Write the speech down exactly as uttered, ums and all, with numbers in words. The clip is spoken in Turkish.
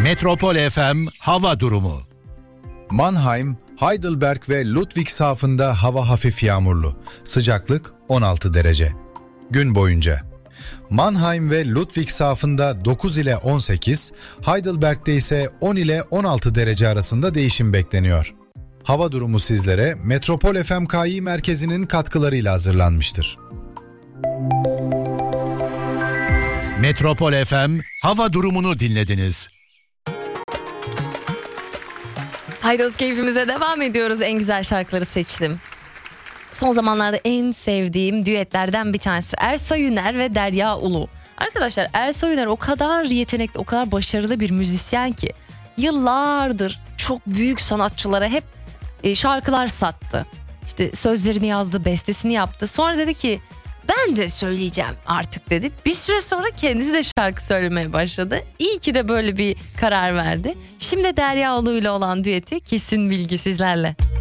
Metropol F M hava durumu. Mannheim, Heidelberg ve Ludwigshafen'da hava hafif yağmurlu. Sıcaklık on altı derece. Gün boyunca Mannheim ve Ludwigshafen'da dokuz ile on sekiz, Heidelberg'de ise on ile on altı derece arasında değişim bekleniyor. Hava durumu sizlere Metropol F M K İ merkezinin katkılarıyla hazırlanmıştır. Metropol F M hava durumunu dinlediniz. Haydos keyfimize devam ediyoruz. En güzel şarkıları seçtim. Son zamanlarda en sevdiğim düetlerden bir tanesi Ersoy Üner ve Derya Ulu. Arkadaşlar Ersoy Üner o kadar yetenekli, o kadar başarılı bir müzisyen ki yıllardır çok büyük sanatçılara hep şarkılar sattı. İşte sözlerini yazdı, bestesini yaptı. Sonra dedi ki ben de söyleyeceğim artık dedi. Bir süre sonra kendisi de şarkı söylemeye başladı. İyi ki de böyle bir karar verdi. Şimdi Derya Ulu ile olan düeti Kesin Bilgi sizlerle.